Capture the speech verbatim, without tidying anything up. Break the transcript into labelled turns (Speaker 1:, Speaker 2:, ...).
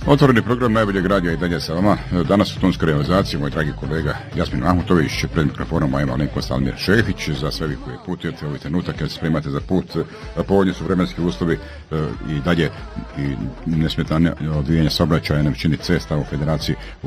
Speaker 1: Otvoreni program najboljeg radija i dalje sa vama. Danas u tonskoj realizaciji moj dragi kolega Jasmin Mahmutović, pred mikrofonom moja malenkost Almir Šefić. Za sve vi koji putujete ovaj trenutak, kad se spremate za put, povoljni su vremenski uslovi i dalje i nesmetane odvijanja saobraćaja na većini cesta u Federaciji